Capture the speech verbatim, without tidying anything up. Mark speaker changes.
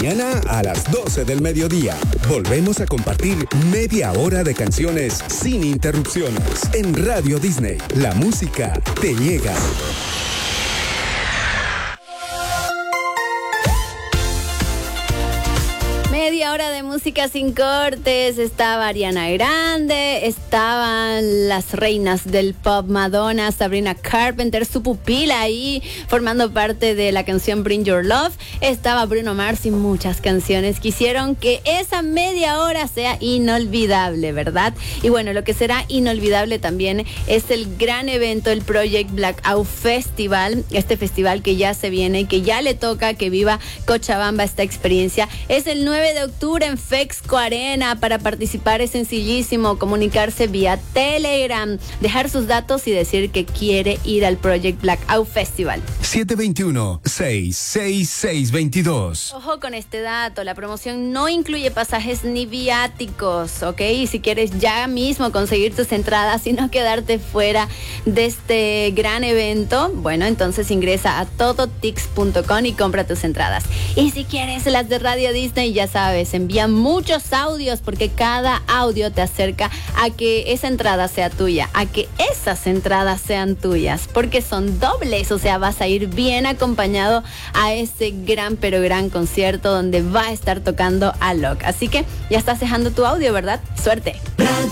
Speaker 1: Mañana a las doce del mediodía. Volvemos a compartir media hora de canciones sin interrupciones. En Radio Disney, la música te llega.
Speaker 2: Media hora de música sin cortes. Estaba Ariana Grande, estaban las reinas del pop, Madonna, Sabrina Carpenter, su pupila ahí formando parte de la canción Bring Your Love. Estaba Bruno Mars y muchas canciones que hicieron que esa media hora sea inolvidable, ¿verdad? Y bueno, lo que será inolvidable también es el gran evento, el Project Blackout Festival, este festival que ya se viene, que ya le toca que viva Cochabamba esta experiencia. Es el nueve de octubre en Fexco Arena. Para participar es sencillísimo, comunicarse vía Telegram, dejar sus datos y decir que quiere ir al Project Blackout Festival.
Speaker 1: siete dos uno, seis seis seis dos dos.
Speaker 2: Ojo con este dato, la promoción no incluye pasajes ni viáticos, ¿ok? Y si quieres ya mismo conseguir tus entradas y no quedarte fuera de este gran evento, bueno, entonces ingresa a todotix punto com y compra tus entradas. Y si quieres las de Radio Disney, ya sabes, envía muchos audios porque cada audio te acerca a que esa entrada sea tuya, a que esas entradas sean tuyas, porque son dobles, o sea, vas a ir bien acompañado a ese gran pero gran concierto donde va a estar tocando Alok. Así que ya estás dejando tu audio, ¿verdad? Suerte. Radio